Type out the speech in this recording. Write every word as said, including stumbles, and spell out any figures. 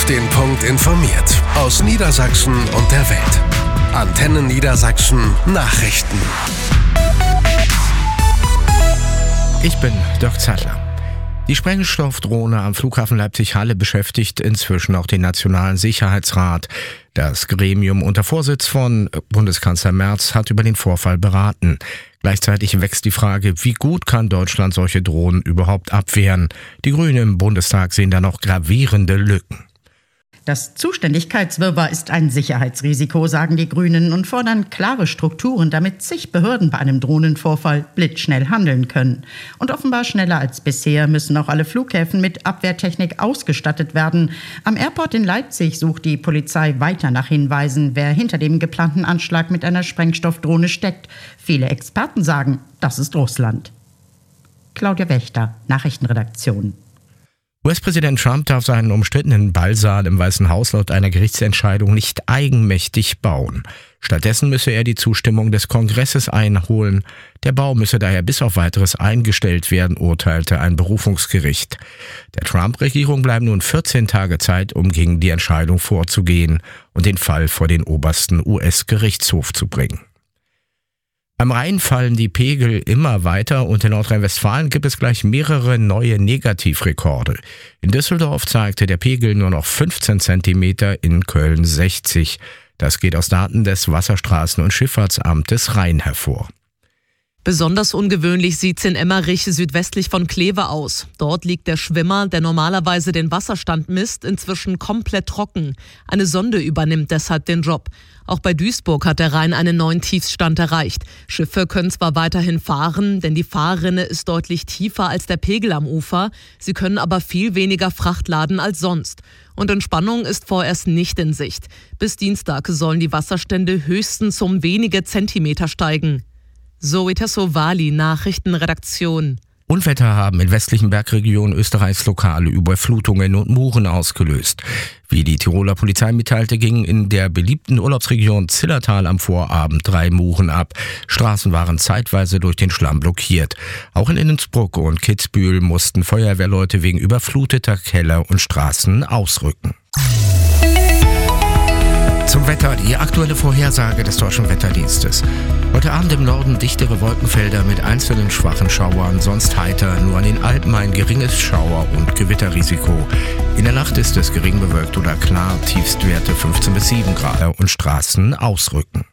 Auf den Punkt informiert. Aus Niedersachsen und der Welt. Antenne Niedersachsen Nachrichten. Ich bin Dirk Zettler. Die Sprengstoffdrohne am Flughafen Leipzig-Halle beschäftigt inzwischen auch den Nationalen Sicherheitsrat. Das Gremium unter Vorsitz von Bundeskanzler Merz hat über den Vorfall beraten. Gleichzeitig wächst die Frage, wie gut kann Deutschland solche Drohnen überhaupt abwehren? Die Grünen im Bundestag sehen da noch gravierende Lücken. Das Zuständigkeitswirrwarr ist ein Sicherheitsrisiko, sagen die Grünen und fordern klare Strukturen, damit zig Behörden bei einem Drohnenvorfall blitzschnell handeln können. Und offenbar schneller als bisher müssen auch alle Flughäfen mit Abwehrtechnik ausgestattet werden. Am Airport in Leipzig sucht die Polizei weiter nach Hinweisen, wer hinter dem geplanten Anschlag mit einer Sprengstoffdrohne steckt. Viele Experten sagen, das ist Russland. Claudia Wächter, Nachrichtenredaktion. U S-Präsident Trump darf seinen umstrittenen Ballsaal im Weißen Haus laut einer Gerichtsentscheidung nicht eigenmächtig bauen. Stattdessen müsse er die Zustimmung des Kongresses einholen. Der Bau müsse daher bis auf Weiteres eingestellt werden, urteilte ein Berufungsgericht. Der Trump-Regierung bleiben nun vierzehn Tage Zeit, um gegen die Entscheidung vorzugehen und den Fall vor den obersten U S-Gerichtshof zu bringen. Am Rhein fallen die Pegel immer weiter und in Nordrhein-Westfalen gibt es gleich mehrere neue Negativrekorde. In Düsseldorf zeigte der Pegel nur noch fünfzehn Zentimeter, in Köln sechzig. Das geht aus Daten des Wasserstraßen- und Schifffahrtsamtes Rhein hervor. Besonders ungewöhnlich sieht's in Emmerich südwestlich von Kleve aus. Dort liegt der Schwimmer, der normalerweise den Wasserstand misst, inzwischen komplett trocken. Eine Sonde übernimmt deshalb den Job. Auch bei Duisburg hat der Rhein einen neuen Tiefstand erreicht. Schiffe können zwar weiterhin fahren, denn die Fahrrinne ist deutlich tiefer als der Pegel am Ufer. Sie können aber viel weniger Fracht laden als sonst. Und Entspannung ist vorerst nicht in Sicht. Bis Dienstag sollen die Wasserstände höchstens um wenige Zentimeter steigen. Zoe Tassovali, Nachrichtenredaktion. Unwetter haben in westlichen Bergregionen Österreichs lokale Überflutungen und Muren ausgelöst. Wie die Tiroler Polizei mitteilte, gingen in der beliebten Urlaubsregion Zillertal am Vorabend drei Muren ab. Straßen waren zeitweise durch den Schlamm blockiert. Auch in Innsbruck und Kitzbühel mussten Feuerwehrleute wegen überfluteter Keller und Straßen ausrücken. Zum Wetter, die aktuelle Vorhersage des Deutschen Wetterdienstes. Heute Abend im Norden dichtere Wolkenfelder mit einzelnen schwachen Schauern, sonst heiter, nur an den Alpen ein geringes Schauer- und Gewitterrisiko. In der Nacht ist es gering bewölkt oder klar, Tiefstwerte fünfzehn bis sieben Grad und Straßen ausrücken.